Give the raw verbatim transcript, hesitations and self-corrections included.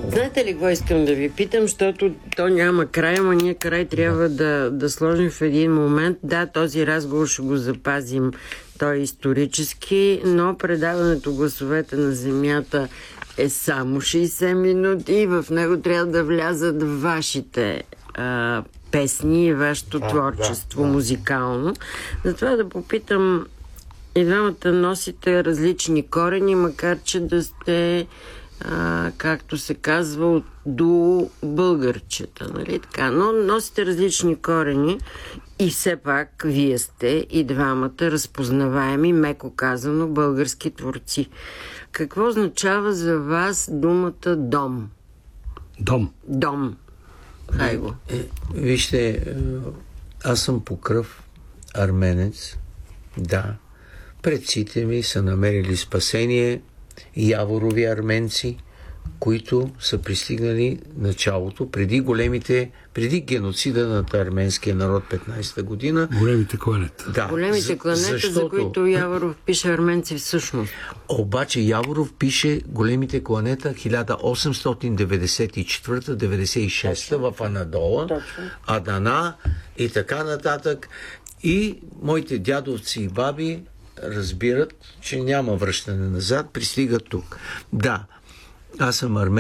Знаете ли какво искам да ви питам, защото то няма край, ама ние край трябва да, да сложим в един момент. Да, този разговор ще го запазим, той е исторически, но предаването Гласовете на земята е само шейсет минути и в него трябва да влязат вашите а, песни и вашето а, творчество да, да. музикално. Затова да попитам, и двамата носите различни корени, макар че да сте, а, както се казва, от до българчета, нали така? Но носите различни корени и все пак вие сте и двамата разпознаваеми, меко казано, български творци. Какво означава за вас думата дом? Дом. Дом. Хай го. Е, вижте, аз съм по кръв арменец. Да. Предците ми са намерили спасение, яворови арменци, които са пристигнали началото, преди големите, преди геноцида над арменския народ петнайсета година. Големите кланета. Да, големите кланета, защото... за които Яворов пише арменци всъщност. Обаче Яворов пише големите кланета хиляда осемстотин деветдесет и четвърта деветдесет и шеста в Анадола, Точно. Адана и така нататък. И моите дядовци и баби разбират, че няма връщане назад, пристигат тук. Да, аз съм армен.